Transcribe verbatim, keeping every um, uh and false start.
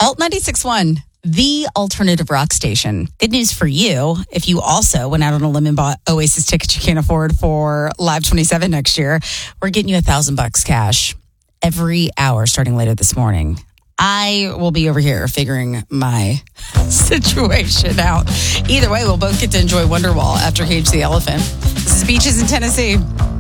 Alt ninety-six point one, the alternative rock station. Good news for you. If you also went out on a limb and bought Oasis tickets you can't afford for Live twenty-seven next year, we're getting you a thousand bucks cash every hour starting later this morning. I will be over here figuring my situation out. Either way, we'll both get to enjoy Wonderwall after Cage the Elephant. This is Beaches in Tennessee.